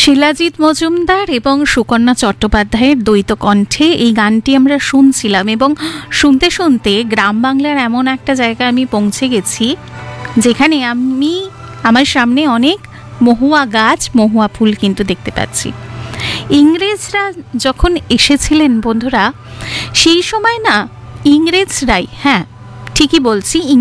শিলাজিৎ মজুমদার এবং সুকন্যা চট্টোপাধ্যায়ের দ্বৈত কণ্ঠে এই গানটি আমরা শুনছিলাম, এবং শুনতে শুনতে গ্রাম বাংলার এমন একটা জায়গায় আমি পৌঁছে গেছি যেখানে আমি আমার সামনে অনেক মহুয়া গাছ, মহুয়া ফুল কিন্তু দেখতে পাচ্ছি। ইংরেজরা যখন এসেছিলেন বন্ধুরা, সেই সময় না ইংরেজরাই, হ্যাঁ ঠিকই বলছি,